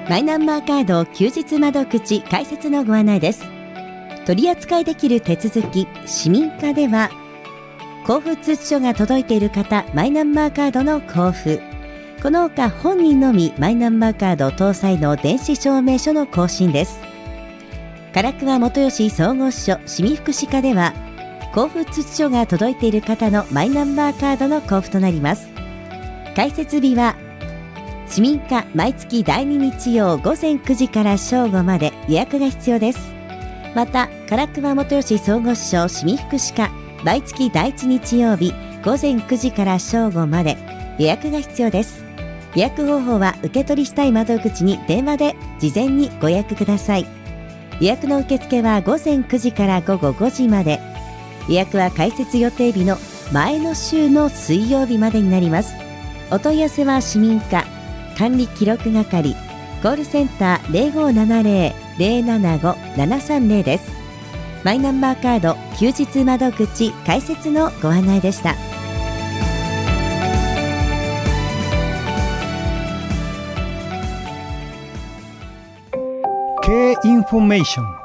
マイナンバーカード休日窓口開設のご案内です。取り扱いできる手続き市民課では、交付通知書が届いている方、マイナンバーカードの交付、この他本人のみマイナンバーカード搭載の電子証明書の更新です。唐桑元吉総合支所市民福祉課では、交付通知書が届いている方のマイナンバーカードの交付となります。開設日は市民課毎月第2日曜午前9時から正午まで、予約が必要です。また唐桑元吉総合支所市民福祉課毎月第1日曜日午前9時から正午まで、予約が必要です。予約方法は受け取りしたい窓口に電話で事前にご予約ください。予約の受付は午前9時から午後5時まで。予約は開設予定日の前の週の水曜日までになります。お問い合わせは市民課管理記録係コールセンター 0570-075-730 です。マイナンバーカード休日窓口開設のご案内でした。 Kインフォメーション